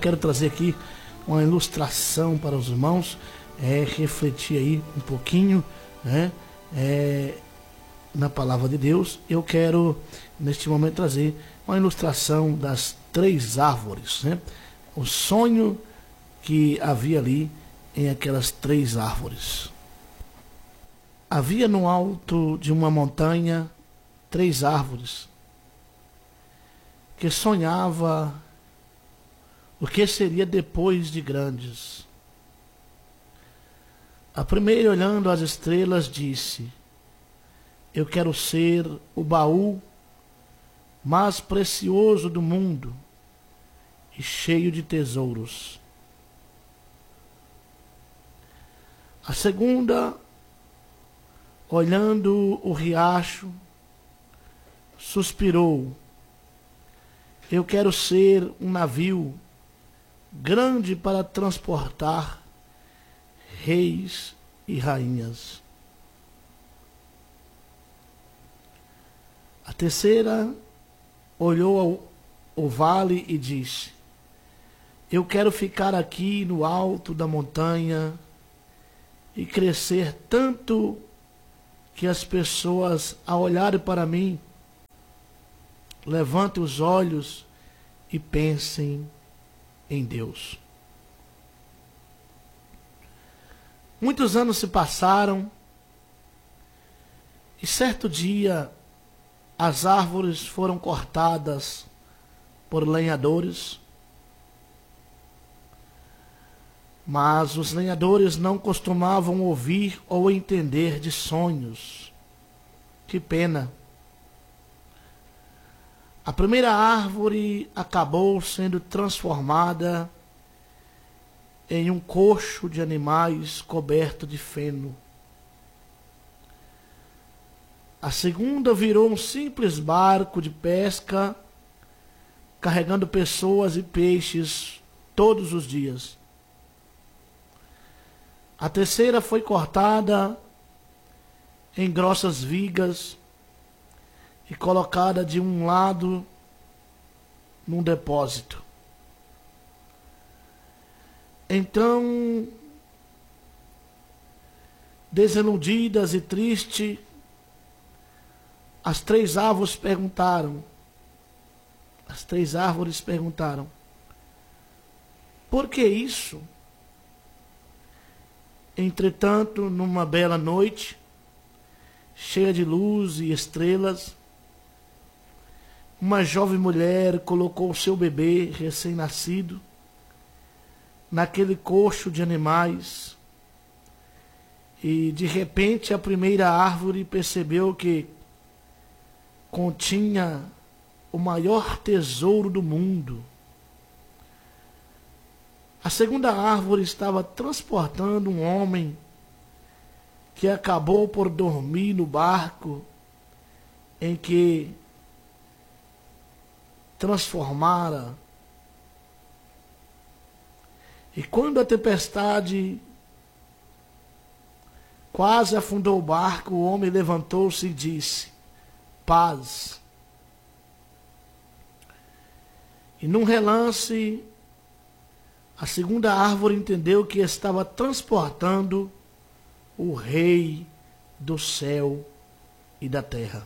Quero trazer aqui uma ilustração para os irmãos, refletir aí um pouquinho, né, na palavra de Deus. Eu quero, neste momento, trazer uma ilustração das 3 árvores, né? O sonho que havia ali em aquelas 3 árvores. Havia no alto de uma montanha 3 árvores que sonhava o que seria depois de grandes. A primeira, olhando as estrelas, disse: eu quero ser o baú mais precioso do mundo e cheio de tesouros. A segunda, olhando o riacho, suspirou: eu quero ser um navio grande para transportar reis e rainhas. A terceira olhou ao vale e disse: eu quero ficar aqui no alto da montanha e crescer tanto que as pessoas, ao olharem para mim, levantem os olhos e pensem em Deus. Muitos anos se passaram e certo dia as árvores foram cortadas por lenhadores, mas os lenhadores não costumavam ouvir ou entender de sonhos. Que pena! A primeira árvore acabou sendo transformada em um coxo de animais coberto de feno. A segunda virou um simples barco de pesca, carregando pessoas e peixes todos os dias. A terceira foi cortada em grossas vigas e colocada de um lado num depósito. Então, desiludidas e tristes, as 3 árvores perguntaram: por que isso? Entretanto, numa bela noite, cheia de luz e estrelas, uma jovem mulher colocou o seu bebê recém-nascido naquele coxo de animais, e de repente a primeira árvore percebeu que continha o maior tesouro do mundo. A segunda árvore estava transportando um homem que acabou por dormir no barco em que transformara. E quando a tempestade quase afundou o barco, o homem levantou-se e disse: paz. E num relance, a segunda árvore entendeu que estava transportando o Rei do céu e da terra.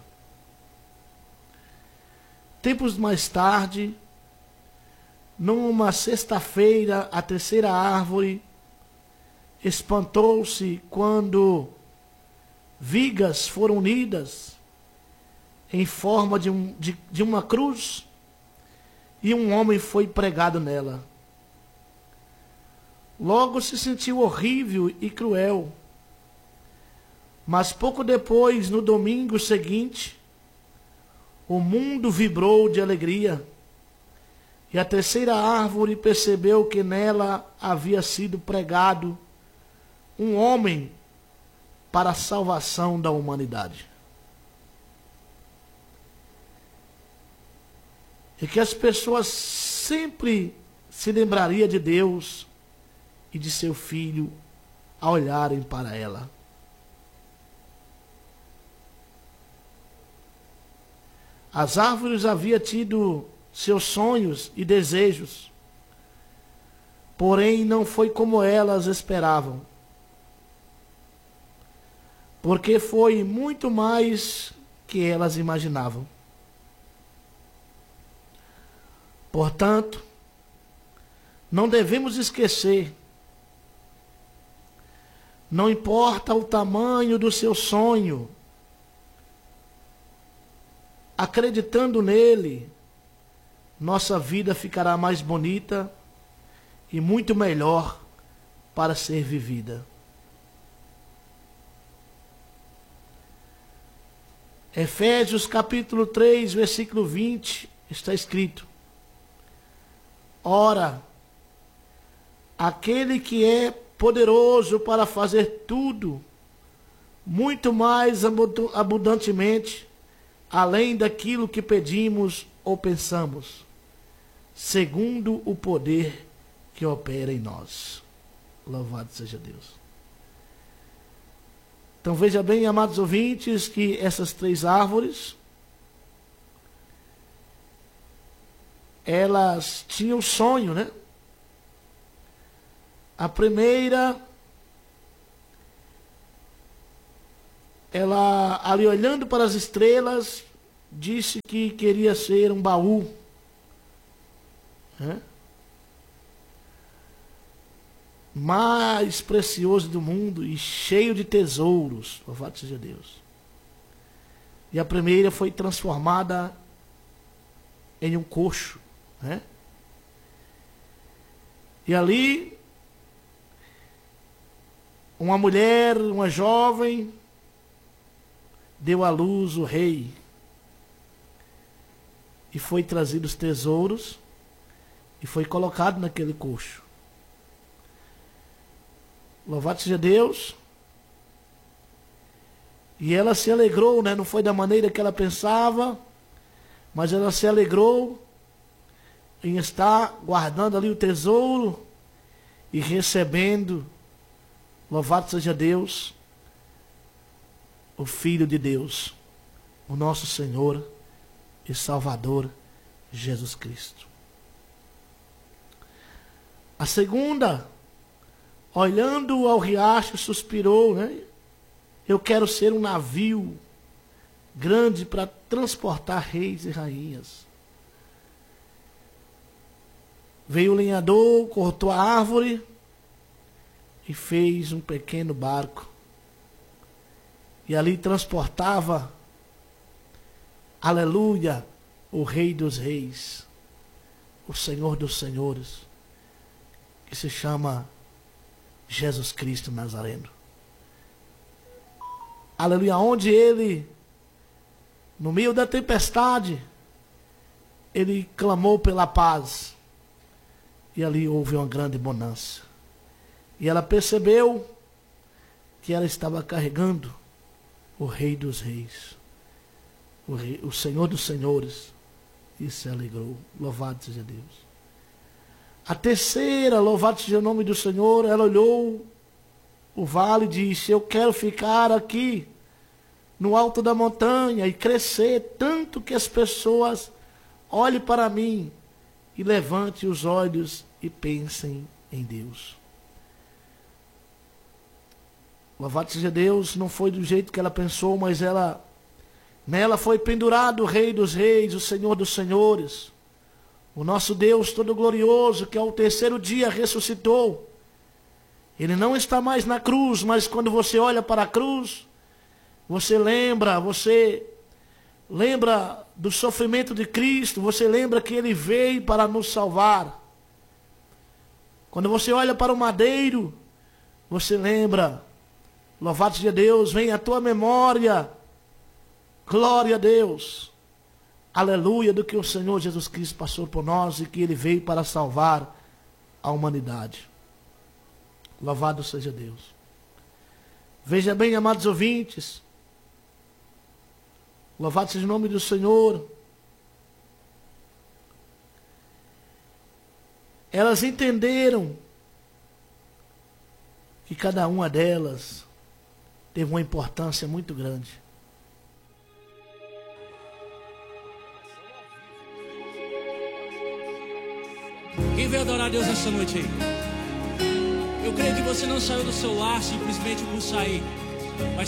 Tempos mais tarde, numa sexta-feira, a terceira árvore espantou-se quando vigas foram unidas em forma de uma cruz e um homem foi pregado nela. Logo se sentiu horrível e cruel. Mas pouco depois, no domingo seguinte, o mundo vibrou de alegria. E a terceira árvore percebeu que nela havia sido pregado um homem para a salvação da humanidade. E que as pessoas sempre se lembrariam de Deus e de seu Filho ao olharem para ela. As árvores haviam tido seus sonhos e desejos, Porém, não foi como elas esperavam, porque foi muito mais que elas imaginavam. Portanto, não devemos esquecer, não importa o tamanho do seu sonho, acreditando nele, nossa vida ficará mais bonita e muito melhor para ser vivida. Efésios capítulo 3, versículo 20, está escrito: Ora, aquele que é poderoso para fazer tudo, muito mais abundantemente, além daquilo que pedimos ou pensamos, segundo o poder que opera em nós. Louvado seja Deus. Então veja bem, amados ouvintes, que essas 3 árvores, elas tinham sonho, né? A primeira, ela ali olhando para as estrelas, disse que queria ser um baú, né? Mais precioso do mundo e cheio de tesouros. Louvado seja Deus. E a primeira foi transformada em um coxo, né? E ali, uma mulher, uma jovem, deu à luz o rei. E foi trazido os tesouros e foi colocado naquele coxo. Louvado seja Deus. E ela se alegrou, né? Não foi da maneira que ela pensava, mas ela se alegrou em estar guardando ali o tesouro e recebendo, louvado seja Deus, o Filho de Deus, o nosso Senhor e Salvador, Jesus Cristo. A segunda, olhando ao riacho, suspirou, né? Eu quero ser um navio grande para transportar reis e rainhas. Veio o lenhador, cortou a árvore e fez um pequeno barco. E ali transportava, aleluia, o Rei dos Reis, o Senhor dos Senhores, que se chama Jesus Cristo Nazareno. Aleluia, onde ele, no meio da tempestade, ele clamou pela paz. E ali houve uma grande bonança. E ela percebeu que ela estava carregando o Rei dos Reis, o Senhor dos Senhores, e se alegrou. Louvado seja Deus. A terceira, louvado seja o nome do Senhor, ela olhou o vale e disse: eu quero ficar aqui no alto da montanha e crescer tanto que as pessoas olhem para mim e levantem os olhos e pensem em Deus. Louvado seja Deus, não foi do jeito que ela pensou, mas nela foi pendurado o Rei dos Reis, o Senhor dos Senhores, o nosso Deus todo glorioso, que ao terceiro dia ressuscitou. Ele não está mais na cruz, mas quando você olha para a cruz, você lembra do sofrimento de Cristo, você lembra que Ele veio para nos salvar. Quando você olha para o madeiro, você lembra, louvado seja Deus, vem à tua memória, glória a Deus, aleluia, do que o Senhor Jesus Cristo passou por nós e que Ele veio para salvar a humanidade. Louvado seja Deus. Veja bem, amados ouvintes, louvado seja o nome do Senhor. Elas entenderam que cada uma delas teve uma importância muito grande. Quem veio adorar a Deus esta noite aí? creio que você não saiu do seu lar simplesmente por sair, mas